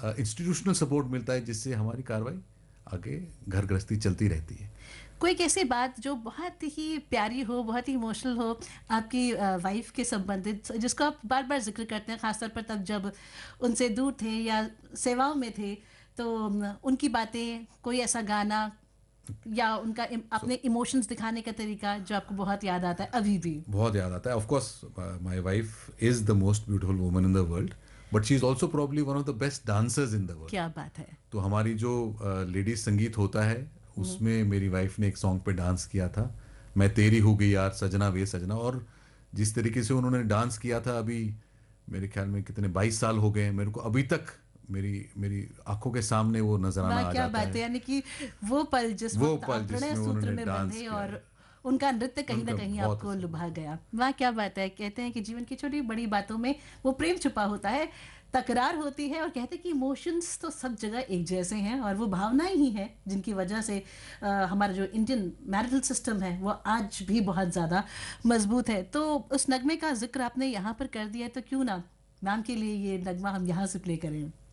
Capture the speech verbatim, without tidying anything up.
Institutional support मिलता है, जिससे हमारी कार्रवाई आगे घर गृहस्थी चलती रहती है। कोई कैसी बात जो बहुत ही प्यारी हो, बहुत ही इमोशनल हो, आपकी वाइफ के संबंधित, जिसको आप बार बार जिक्र करते हैं, खासतौर पर तब जब उनसे दूर थे या सेवाओं में थे, तो अम, उनकी बातें, कोई ऐसा गाना या उनका इम, सो अपने इमोशंस दिखाने का तरीका जो आपको बहुत याद आता है अभी भी? बहुत याद आता है। Of course my wife is the most beautiful woman in the world, but she is also probably one of the best dancers in the world. क्या बात है! तो हमारी जो लेडीज संगीत होता है, हम्म। उसमें मेरी वाइफ ने एक सॉन्ग पे डांस किया था, मैं तेरी हो गई यार सजना वे सजना। और जिस तरीके से उन्होंने डांस किया था, अभी मेरे ख्याल में कितने बाईस साल हो गए हैं, मेरे को अभी तक मेरी मेरी आंखों के सामने वो नजराना वाह, आ क्या जाता बात है! है। यानी कि वो पल जिस वो वक्त पल आप प्रणय जिसमें सूत्र उन्होंने में डांस बंधे किया और है, उनका नृत्य कहीं ना उनका कहीं बहुत आपको अच्छा लुभा बहुत गया। वाह, क्या बात है! कहते हैं कि जीवन की छोटी बड़ी बातों में वो प्रेम छुपा होता है, तकरार होती है, और कहते हैं कि इमोशंस तो सब जगह एक जैसे हैं, और वो भावनाएं ही हैं जिनकी वजह से अ, हमारा जो इंडियन मैरिटल सिस्टम है वो आज भी बहुत ज़्यादा मजबूत है। तो उस नगमे का जिक्र आपने यहाँ पर कर दिया है, तो क्यों ना मैम के लिए ये नगमा हम यहाँ से प्ले करें।